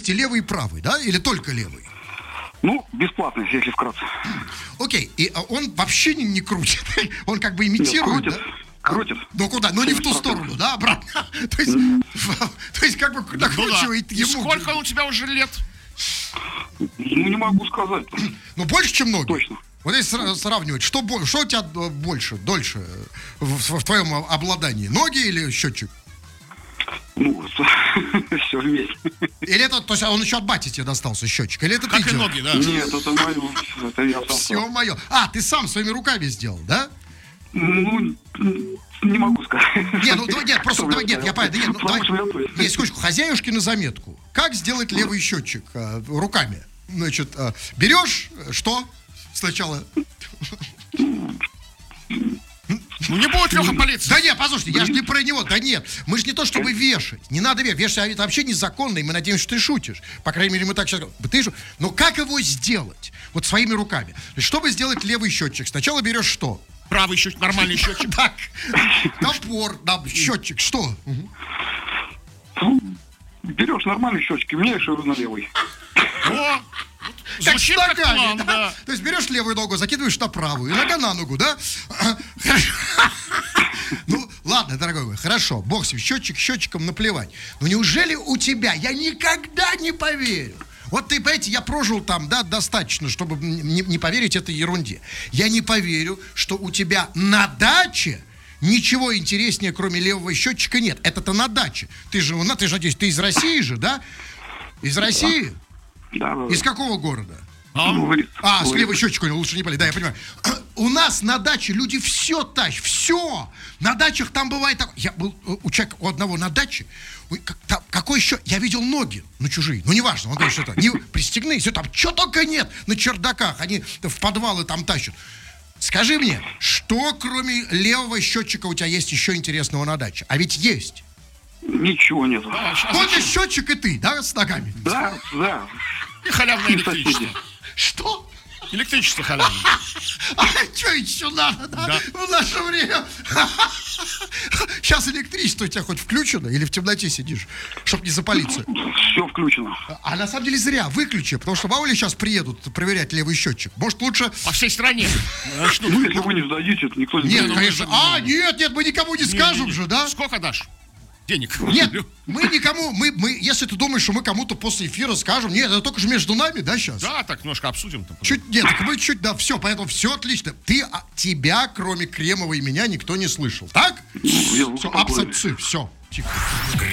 вместе левый и правый, да? Или только левый? Ну, бесплатно, если вкратце. Окей, и он вообще не крутит, он как бы имитирует, Нет, крутит. Ну куда? Ну не в ту сторону, да, обратно. То есть как бы накручивает И ему. сколько у тебя уже лет? Ну, не могу сказать. Ну больше, чем многие. Точно. Вот если сравнивать, что у тебя больше, дольше в твоем обладании? Ноги или счетчик? Ну, все вместе. Или это, то есть он еще от бати тебе достался счетчик? Или это Как ты и делал? ноги, да. Нет, это мое. Это я сам. Все мое. А, ты сам своими руками сделал, да? Ну, не могу сказать. Нет, ну нет, просто давай, нет, я понял. Нет, ну, давай. Потому что я точно. Нет, секундочку, хозяюшки на заметку. Как сделать левый счетчик руками? Значит, берешь что сначала? Ну не будет Леха палиться. Да нет, послушайте, я же не про него. Да нет, мы же не то чтобы вешать. Не надо вешать. Вешать это вообще незаконно, и мы надеемся, что ты шутишь. По крайней мере, мы так сейчас говорим. Ты шутишь. Но как его сделать? Вот своими руками. То есть, чтобы сделать левый счетчик, сначала берешь что? Правый счетчик, нормальный счетчик. Так, топор, да, счетчик, что? Ну, берешь нормальные щечки, меняешь его на левый. О, Как звучит с как ногами, план, да? да. То есть берешь левую ногу, закидываешь на правую, и нога на ногу, да? Хорошо. Ну, ладно, дорогой мой, хорошо, бог с ним, счетчик счетчиком наплевать. Но неужели у тебя, я никогда не поверю. Вот ты, понимаете, я прожил там, да, достаточно, чтобы не поверить этой ерунде. Я не поверю, что у тебя на даче ничего интереснее, кроме левого счетчика, нет. Это-то на даче. Ты же, надеюсь, ты из России же, да? Из России? Да, да. Из какого города? Говорит. С левой щечкой лучше не пали, да, я понимаю. У нас на даче люди все тащат, все. На дачах там бывает так. Я был у человека, у одного на даче. Какой еще? Я видел ноги, ну чужие, ну неважно, он говорит, что это, не пристегны, все там, что только нет на чердаках, они в подвалы там тащат. Скажи мне, что кроме левого счетчика у тебя есть еще интересного на даче? А ведь есть. Ничего нет. Только счетчик и ты, да, с ногами? Да, да. И халявное электричество. Что? Электричество халявное. А что еще надо, да? Да. В наше время. Сейчас электричество у тебя хоть включено или в темноте сидишь, чтобы не запалиться? Все включено. А на самом деле зря, выключи, потому что в ауле сейчас приедут проверять левый счетчик. Может лучше... По всей стране. Ну, если вы не сдадите, то никто не Нет, сдает. конечно. Нет, мы никому не скажем же, да? Сколько дашь? Денег. Нет, мы никому, если ты думаешь, что мы кому-то после эфира скажем, нет, это только же между нами, да, сейчас? Да, так немножко обсудим. Нет, так мы чуть, да, все, поэтому все отлично. Тебя, кроме Кремова и меня, никто не слышал, так? Я Все, успокоюсь. абсолютно, все, тихо.